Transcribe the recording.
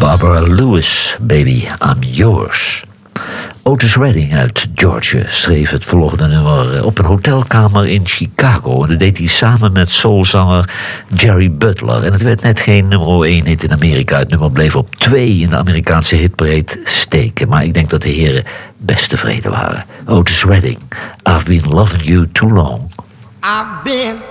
Barbara Lewis, Baby, I'm Yours. Otis Redding uit Georgia schreef het volgende nummer op een hotelkamer in Chicago. En dat deed hij samen met soulzanger Jerry Butler. En het werd net geen nummer 1 hit in Amerika. Het nummer bleef op 2 in de Amerikaanse hitparade steken. Maar ik denk dat de heren best tevreden waren. Otis Redding, I've been loving you too long. I've been